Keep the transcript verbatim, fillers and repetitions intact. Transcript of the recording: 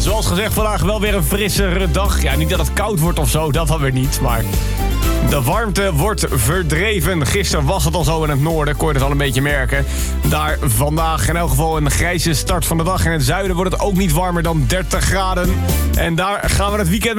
zoals gezegd, vandaag wel weer een frissere dag. Ja, niet dat het koud wordt of zo, dat dan weer niet, maar... De warmte wordt verdreven. Gisteren was het al zo in het noorden, kon je het al een beetje merken. Daar vandaag in elk geval een grijze start van de dag. In het zuiden wordt het ook niet warmer dan dertig graden. En daar gaan we het weekend